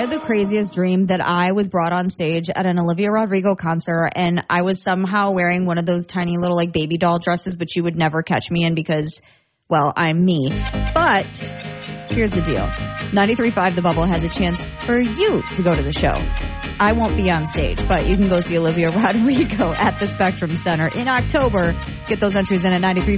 had the craziest dream that I was brought on stage at an Olivia Rodrigo concert, and I was somehow wearing one of those tiny little like baby doll dresses, but you would never catch me in because, well, I'm me. But here's the deal. 93.5 The Bubble has a chance for you to go to the show. I won't be on stage, but you can go see Olivia Rodrigo at the Spectrum Center in October. Get those entries in at 93.